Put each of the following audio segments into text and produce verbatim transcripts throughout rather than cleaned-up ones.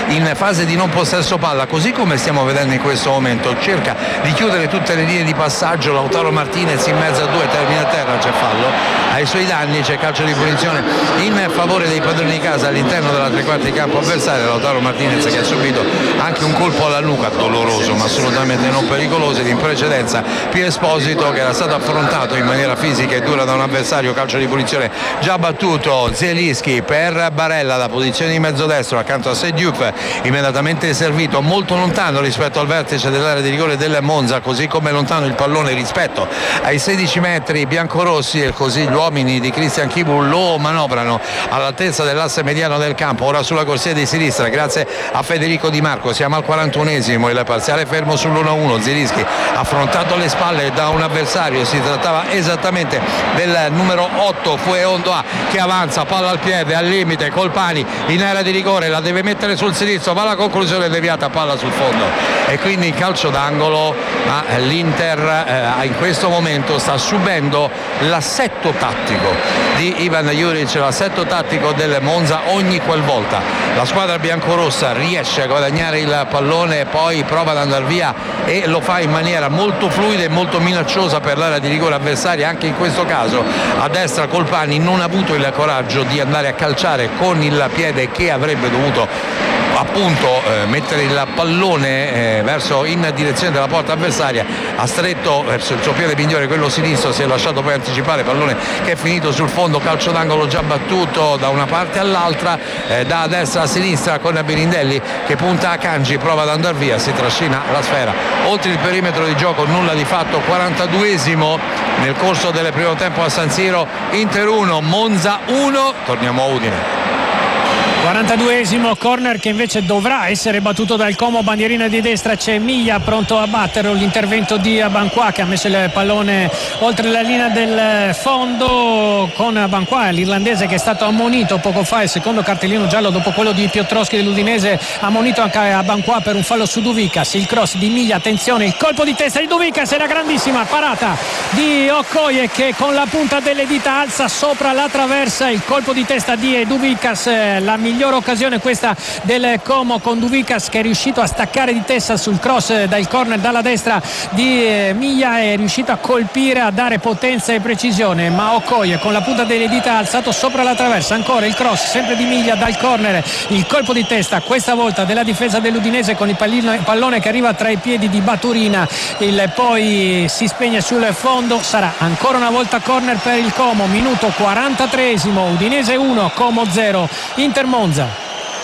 in fase di non possesso palla, così come stiamo vedendo in questo momento. Cerca di chiudere tutte le linee di passaggio, Lautaro Martinez in mezzo a due, termina a terra, c'è fallo ai suoi danni, c'è calcio di punizione in favore dei padroni di casa all'interno della tre quarti di campo avversaria. Lautaro Martinez che ha subito anche un colpo alla nuca, doloroso ma assolutamente non pericoloso, ed in precedenza Pio Esposito che era stato affrontato in maniera fisica e dura da un avversario. Calcio di punizione già battuto, Zielinski per Barella da posizione di mezzo destro accanto a Sediuk, immediatamente servito molto lontano rispetto al vertice dell'area di rigore del Monza, così come lontano il pallone rispetto ai sedici metri biancorossi, e così gli uomini di Christian Chibu lo manovrano all'altezza dell'asse mediano del campo. Ora sulla corsia di sinistra grazie a Federico Di Marco, siamo al quarantunesimo, il parziale fermo sull'uno a uno. Zielinski affrontato alle spalle da un avversario, si trattava esattamente del numero otto Fue Ondoa, che avanza, palla al piede al limite, Colpani in area di rigore, la deve mettere sul sinistro, va alla conclusione, deviata, palla sul fondo e quindi in calcio d'angolo. Ma l'Inter eh, in questo momento sta subendo l'assetto tattico di Ivan Juric, l'assetto tattico del Monza. Ogni qualvolta la squadra biancorossa riesce a guadagnare il pallone, poi prova ad andare via e lo fa in maniera molto fluida e molto minacciosa per l'area di rigore avversaria. Anche in questo caso a destra Colpani non ha avuto il coraggio di andare a calciare con il piede, che avrebbe dovuto appunto eh, mettere il pallone eh, verso in direzione della porta avversaria, ha stretto verso il suo piede migliore, quello sinistro, si è lasciato poi anticipare, pallone che è finito sul fondo. Calcio d'angolo già battuto da una parte all'altra, eh, da destra a sinistra, con Birindelli che punta a Kanji, prova ad andare via, si trascina la sfera oltre il perimetro di gioco, nulla di fatto. quarantaduesimo nel corso del primo tempo a San Siro, Inter uno Monza uno. Torniamo a Udine. quarantaduesimo, corner che invece dovrà essere battuto dal Como, bandierina di destra, c'è Miglia pronto a batterlo, l'intervento di Abanqua che ha messo il pallone oltre la linea del fondo, con Abanqua l'irlandese che è stato ammonito poco fa, il secondo cartellino giallo dopo quello di Piotrowski dell'Udinese, ammonito anche Abanqua per un fallo su Duvicas. Il cross di Miglia, attenzione, il colpo di testa di Duvicas, era grandissima parata di Okoye che con la punta delle dita alza sopra la traversa, il colpo di testa di Duvicas, la migliore occasione questa del Como, con Duvicas che è riuscito a staccare di testa sul cross dal corner dalla destra di Miglia, è riuscito a colpire, a dare potenza e precisione, ma Okoye con la punta delle dita ha alzato sopra la traversa. Ancora il cross sempre di Miglia dal corner, il colpo di testa questa volta della difesa dell'Udinese con il pallone che arriva tra i piedi di Baturina, il poi si spegne sul fondo. Sarà ancora una volta corner per il Como. Minuto quarantatreesimo, Udinese uno Como zero, Inter Monza.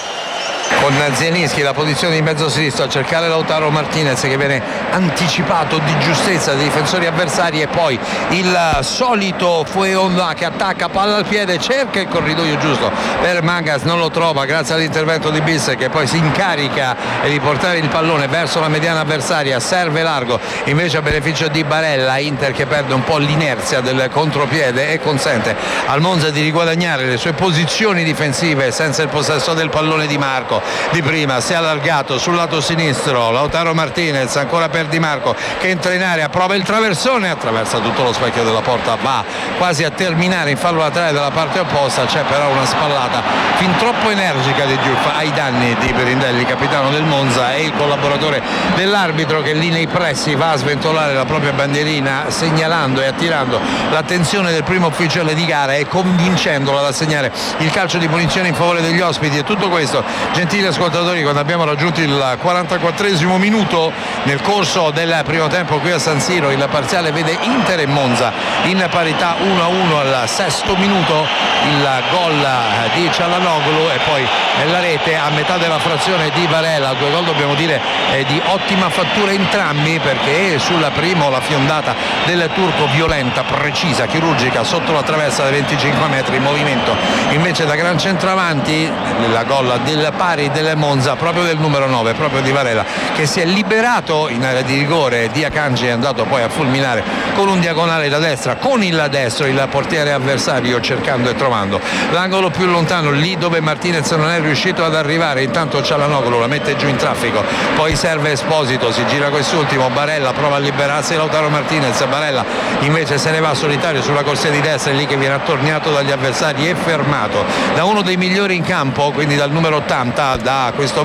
Con Zielinski la posizione di mezzo sinistro a cercare Lautaro Martinez che viene anticipato di giustezza dai difensori avversari, e poi il solito Fue Ondoa che attacca, palla al piede, cerca il corridoio giusto per Mangas, non lo trova grazie all'intervento di Bis che poi si incarica di portare il pallone verso la mediana avversaria, serve largo invece a beneficio di Barella. Inter che perde un po' l'inerzia del contropiede e consente al Monza di riguadagnare le sue posizioni difensive senza il possesso del pallone di Marco. Di prima si è allargato sul lato sinistro Lautaro Martinez, ancora per Di Marco che entra in area, prova il traversone, attraversa tutto lo specchio della porta, va quasi a terminare in fallo laterale dalla parte opposta. C'è però una spallata fin troppo energica di Diouf ai danni di Birindelli, capitano del Monza, e il collaboratore dell'arbitro che lì nei pressi va a sventolare la propria bandierina, segnalando e attirando l'attenzione del primo ufficiale di gara e convincendolo ad assegnare il calcio di punizione in favore degli ospiti. E tutto questo, gentili ascoltatori, quando abbiamo raggiunto il quarantaquattresimo minuto nel corso del primo tempo qui a San Siro. Il parziale vede Inter e Monza in parità uno a uno al sesto minuto, il gol di Çalhanoğlu e poi la rete a metà della frazione di Varela. Due gol dobbiamo dire di ottima fattura entrambi, perché sul primo la fiondata del turco violenta, precisa, chirurgica sotto la traversa da venticinque metri, movimento invece da gran centravanti, la gol del pari del Monza proprio del numero nove, proprio di Varela, che si è liberato in area di rigore. Di Akanji è andato poi a fulminare con un diagonale da destra con il destro il portiere avversario, cercando e trovando l'angolo più lontano, lì dove Martinez non è riuscito ad arrivare. Intanto Çalhanoğlu la mette giù in traffico, poi serve Esposito, si gira quest'ultimo, Barella prova a liberarsi Lautaro Martinez, Barella invece se ne va solitario sulla corsia di destra, è lì che viene attorniato dagli avversari e fermato da uno dei migliori in campo, quindi dal numero ottanta, da questo